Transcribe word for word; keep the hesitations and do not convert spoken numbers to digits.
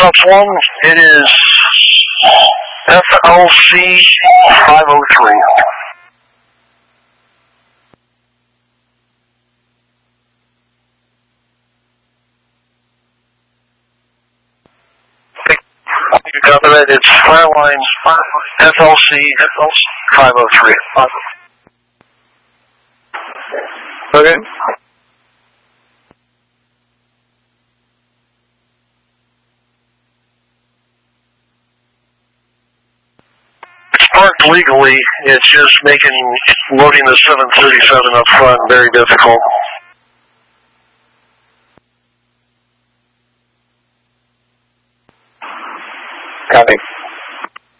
South one, it is F L C five oh three. You got that? It's Fireline F L C five oh three. Okay. It's parked legally. It's just making loading the seven thirty-seven up front very difficult. Copy.